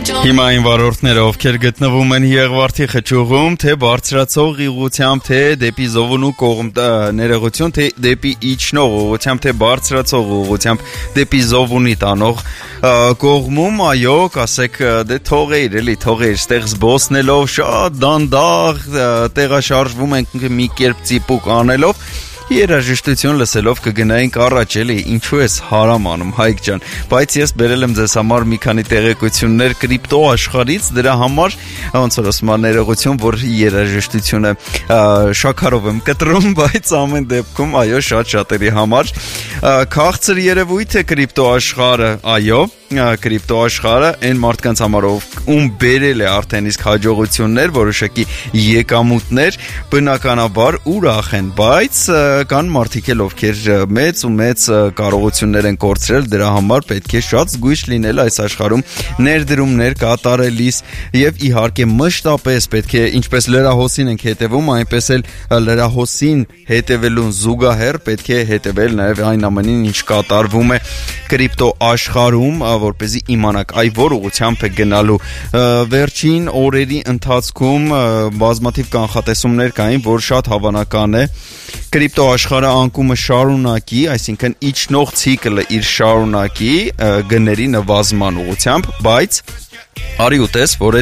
Հիմա այն վարորդները, ովքեր գտնվում են Եղվարդի խճուղում, թե բարձրացող ուղղությամբ, թե դեպի Զովունու կողմ ներողություն, թե դեպի իջնող ուղղությամբ, թե բարձրացող ուղղությամբ դեպի Զովունի տանող կողմում, այո, կասեք, դե թողեիր, ստեղ զբոսնելով, շատ դանդաղ տեղաշարժվում ենք մի կերպ ծիպուկ անելով, երաժշտություն լսելով կգնայինք առաջ, էլի, ինչու ես հարամ անում, Հայկ ջան, բայց ես բերել եմ ձեզ համար մի քանի տեղեկություններ կրիպտո աշխարհից, դրա համար ոնց որ ասում եմ ներողություն, որ երաժշտությունը շաքարով եմ կտրում, բայց ամեն դեպքում, այո, շատ-շատերի համար քաղցր երևույթ է կրիպտո աշխարհը, այո, կրիպտո աշխարհը այն մարդկանց համար ում բերել է արդեն իսկ հաջողություններ, որոշակի եկամուտներ, բնականաբար ուրախ են, բայց կան մարդիկ էլ ովքեր մեծ ու մեծ կարողություններ են կորցրել, դրա համար պետք է շատ զգույշ լինել այս աշխարհում ներդրումներ կատարելիս եւ իհարկե մշտապես պետք է ինչպես լրահոսին ենք հետևում, այնպես էլ լրահոսին հետևելուն զուգահեռ պետք է հետևել նաեւ այն ամենին, ինչ կատարվում է կրիպտո աշխարհում, որպեսզի իմանաք այ որ ուղղությամբ է գնալու վերջին օրերի ընթացքում բազմաթիվ կանխատեսումներ կային, որ շատ հավանական է կրիպտո աշխարհը անկումը շարունակի, այսինքն իջնող ցիկլը իր շարունակի գների նվազման ուղղությամբ, բայց արի ու տես, որ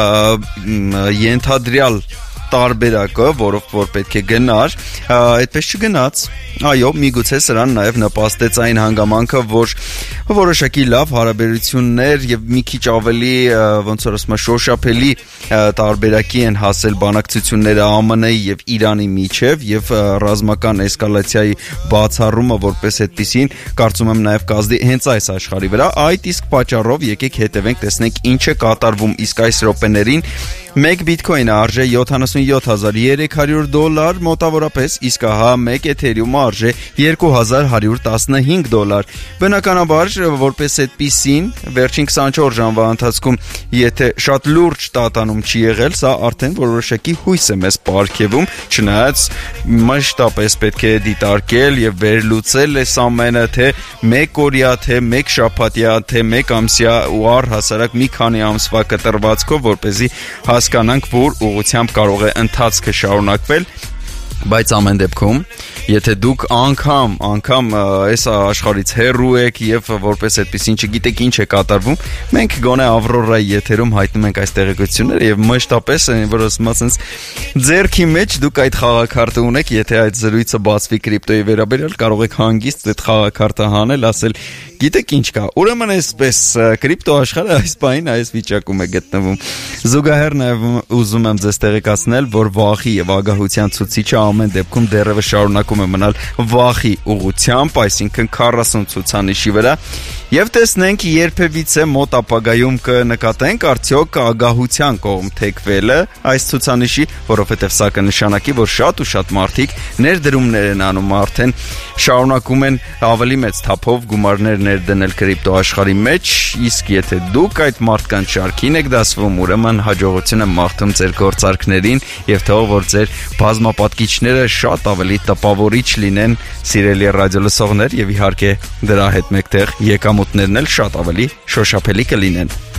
այդ ենթադրյալ տարբերակը, որով որ պետք է գնար, այդպես չգնաց, այո, միգուցե սրան նաև նպաստեց այն հանգամանքը, որ որոշակի լավ հարաբերություններ եւ մի քիչ ավելի ոնց որ ասում եմ շոշափելի տարբերակի են հասել բանակցությունները ԱՄՆ-ի եւ Իրանի միջև եւ ռազմական էսկալացիայի բացառումը որպես այդպեսին կարծում եմ նաև կազդի հենց այս աշխարհի վրա, այդ իսկ պատճառով եկեք հետևենք, տեսնենք ինչ է կատարվում իսկ այս րոպեներին 1 բիտքոինը արժե $7,300 մոտավորապես, իսկ ահա 1 էթերիումը արժե $2,115։ Բնականաբար, որպես այդպիսին, վերջին 24 ժամվա ընթացքում, եթե շատ լուրջ տատանում չի եղել, սա արդեն որոշակի հույս է մեզ պարգևում, չնայած մշտապես պետք է դիտարկել եւ վերլուծել այս ամենը, թե 1 օրյա, թե 1 շաբաթյա, թե 1 ամսյա ու առհասարակ մի քանի ամսվա կտրվածքով, որպեսզի հասկանանք, որ ուղղությամբ կարող է ընթացքը շարունակվել, բայց ամեն դեպքում, եթե դուք անգամ այս աշխարհից հեռու եք եւ որպես այդպեսին չգիտեք ինչ է կատարվում, մենք գոնե Ավրորայի եթերում հայտնում ենք այս տեղեկությունները եւ մշտապես որ ասում ասենց ձերքի մեջ դուք այդ խաղակարտը ունեք, եթե այդ զրույցը բացվի կրիպտոյի վերաբերյալ, կարող եք հանգիստ այդ խաղակարտը հանել, ասել գիտեք ինչ կա, ուրեմն այսպես կրիպտո աշխարհը այս բանին այս վիճակում է գտնվում։ Զուգահեռ նաև ուզում եմ ձեզ տեղեկացնել, որ վախի եւ ագահության ցուցիչը ամեն դեպքում դեռևս շարունակում է մնալ վախի ուղղությամբ, այսինքն 40 ցուցանիշի վրա, եւ տեսնենք երբևիցե մոտ ապագայում կնկատենք արդյոք ագահության կողմ թեքվելը այս ցուցանիշի, որովհետեւ սա կնշանակի, որ շատ ու շատ մարդիկ ներդրումներ են անում արդեն շարունակում են ավելի մեծ թափով գումարներ ներդնել կրիպտո աշխարհի մեջ, իսկ եթե դուք այդ մարդկանց շարքին եք դասվում, ուրեմն հաջողություն եմ մաղթում ձեր գործարքներին եւ թող որ ձեր բազմապատկիչները շատ ավելի տպավորիչ լինեն, սիրելի ռադիոլսողներ, եւ իհարկե դրա հետ մեկտեղ եկամուտներն էլ շատ ավելի շոշափելի կլինեն։